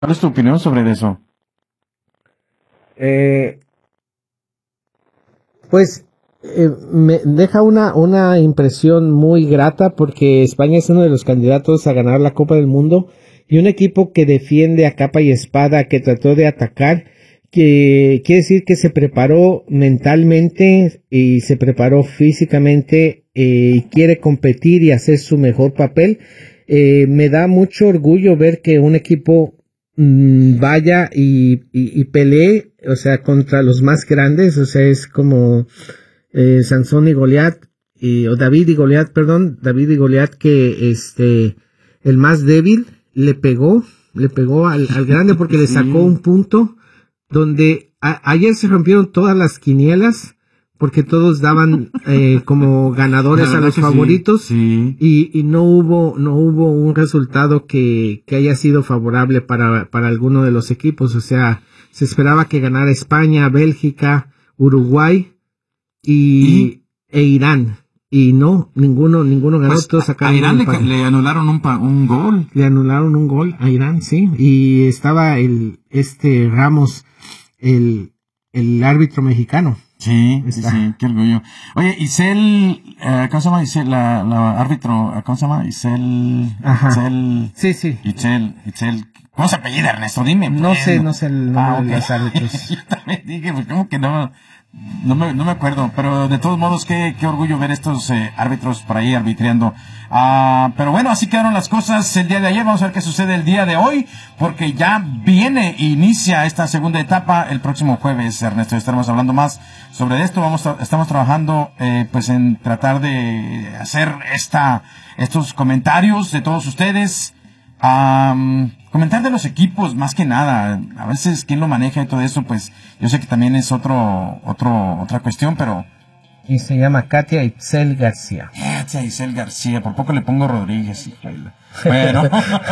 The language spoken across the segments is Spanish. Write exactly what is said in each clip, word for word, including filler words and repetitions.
¿Cuál es tu opinión sobre eso? Eh, pues eh, me deja una, una impresión muy grata porque España es uno de los candidatos a ganar la Copa del Mundo y un equipo que defiende a capa y espada, que trató de atacar, que quiere decir que se preparó mentalmente y se preparó físicamente eh, y quiere competir y hacer su mejor papel. Eh, me da mucho orgullo ver que un equipo mm, vaya y, y, y pelee, o sea, contra los más grandes, o sea, es como eh, Sansón y Goliat, y, o David y Goliat, perdón, David y Goliat, que este, el más débil le pegó, le pegó al, al grande porque le sacó un punto donde a, ayer se rompieron todas las quinielas porque todos daban eh, como ganadores a los favoritos sí, sí. Y, y no hubo no hubo un resultado que, que haya sido favorable para, para alguno de los equipos, o sea, se esperaba que ganara España, Bélgica, Uruguay y, ¿Y? e Irán, y no, ninguno ninguno ganó, Pues todos a, sacaron a Irán un le, le anularon un, pa, un gol. Le anularon un gol a Irán, sí, y estaba el este Ramos, el, el árbitro mexicano. Sí, sí, sí, qué orgullo. Oye, Isel, eh, ¿cómo se llama Isel? La, la árbitro, ¿cómo se llama? Isel, Ajá. Isel, Sí, sí. Isel, Isel, ¿cómo se apellida, Ernesto? Dime. No pues. sé, no sé el nombre Ah, de okay. los árbitros. Yo también dije, pues, ¿cómo que no? No me, no me acuerdo, pero de todos modos, qué, qué orgullo ver estos eh, árbitros por ahí arbitriando. Ah, pero bueno, así quedaron las cosas el día de ayer. Vamos a ver qué sucede el día de hoy, porque ya viene, inicia esta segunda etapa el próximo jueves, Ernesto. Estaremos hablando más sobre esto. Vamos, a, estamos trabajando, eh, pues en tratar de hacer esta, estos comentarios de todos ustedes. Um, comentar de los equipos, más que nada, a veces quién lo maneja y todo eso, pues yo sé que también es otro, otro, otra cuestión, pero... Y se llama Katia Itzel García. Katia Itzel García, por poco le pongo Rodríguez. Bueno,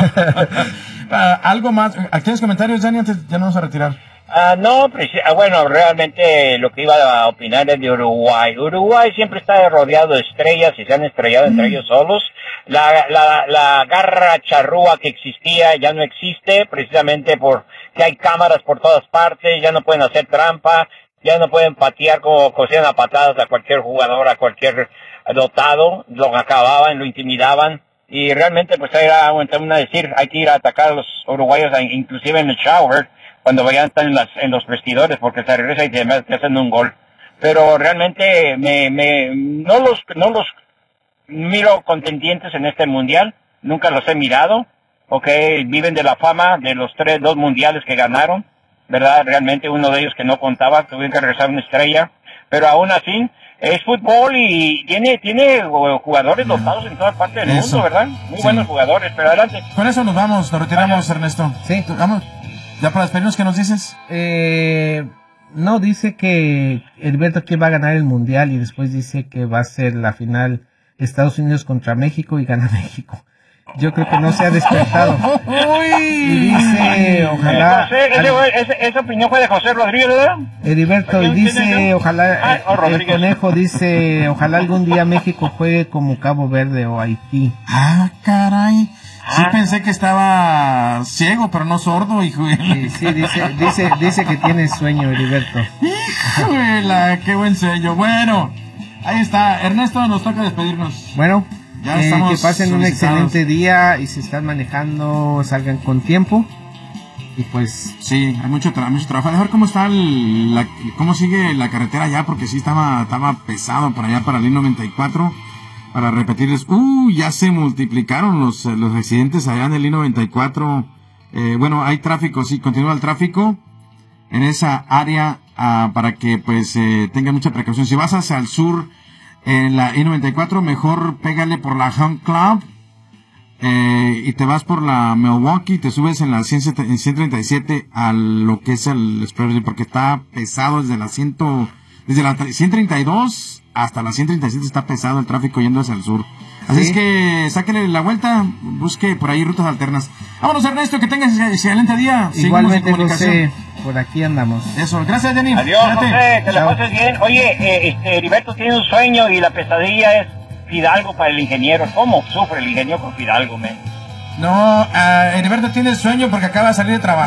uh, algo más, ¿tienes comentarios, Dani? Antes ya nos vamos a retirar. Ah, no, bueno, realmente lo que iba a opinar es de Uruguay. Uruguay siempre está rodeado de estrellas y se han estrellado entre ellos solos. La, la, la garra charrúa que existía ya no existe, precisamente porque hay cámaras por todas partes, ya no pueden hacer trampa, ya no pueden patear como cosían a patadas a cualquier jugador, a cualquier dotado, lo acababan, lo intimidaban. Y realmente pues era una decir, hay que ir a atacar a los uruguayos, inclusive en el shower, cuando vayan a estar en, las, en los vestidores, porque se regresa y te, te hacen un gol. Pero realmente me, me, no los, no los miro contendientes en este mundial, nunca los he mirado, okay, viven de la fama de los tres, dos mundiales que ganaron, ¿verdad? Realmente uno de ellos que no contaba, tuvieron que regresar una estrella, pero aún así, es fútbol y tiene, tiene jugadores dotados en todas partes del eso. mundo, ¿verdad? Muy sí. buenos jugadores, pero adelante. Con eso nos vamos, nos retiramos, Vaya. Ernesto. Sí. Vamos. ¿Ya para despedirnos qué nos dices? Eh, no, dice que Heriberto que va a ganar el mundial y después dice que va a ser la final Estados Unidos contra México y gana México. Yo creo que no se ha despertado. Uy. Y dice, ojalá... José, ese, ese, esa opinión fue de José Rodríguez, ¿verdad? Heriberto, y dice, ojalá... Ah, oh, el conejo dice, ojalá algún día México juegue como Cabo Verde o Haití. Ah, caray. Sí ah. pensé que estaba ciego, pero no sordo, hijo. Sí, sí, dice, dice, dice que tiene sueño, Heriberto. Híjole, qué buen sueño. Bueno, ahí está. Ernesto, nos toca despedirnos. Bueno, ya eh, estamos que pasen un excelente día y si están manejando, salgan con tiempo. Y pues... Sí, hay mucho, tra mucho trabajo. A ver cómo está el, la, cómo sigue la carretera allá, porque sí estaba, estaba pesado por allá para el I noventa y cuatro. Para repetirles, uh, ya se multiplicaron los, los accidentes allá en el I noventa y cuatro. Eh, bueno, hay tráfico, sí, continúa el tráfico en esa área uh, para que pues eh, tengan mucha precaución. Si vas hacia el sur en la I noventa y cuatro, mejor pégale por la Hunt Club eh, y te vas por la Milwaukee, te subes en la ciento treinta y siete a lo que es el Express, porque está pesado desde la cien, desde la ciento treinta y dos hasta la ciento treinta y siete está pesado el tráfico yendo hacia el sur. Así ¿Sí? es que sáquele la vuelta, busque por ahí rutas alternas. Vámonos, Ernesto, que tengas ese excelente día. Igualmente, José, por aquí andamos. Eso, gracias, Jenny. Adiós, José, que la pases bien. Oye, eh, este, Heriberto tiene un sueño y la pesadilla es Fidalgo para el ingeniero. ¿Cómo sufre el ingeniero con Fidalgo, men? No, uh, Heriberto tiene sueño porque acaba de salir de trabajar.